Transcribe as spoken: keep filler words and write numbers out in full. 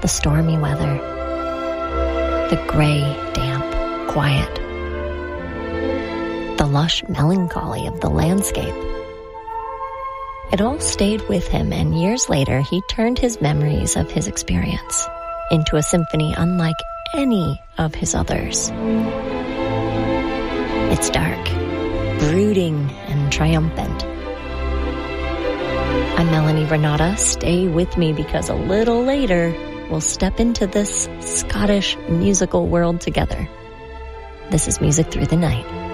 stormy weather, the gray, damp quiet, the lush melancholy of the landscape. It all stayed with him, and years later he turned his memories of his experience into a symphony unlike any of his others. It's dark, brooding, and triumphant. I'm Melanie Renata. Stay with me because a little later we'll step into this Scottish musical world together. This is Music Through the Night.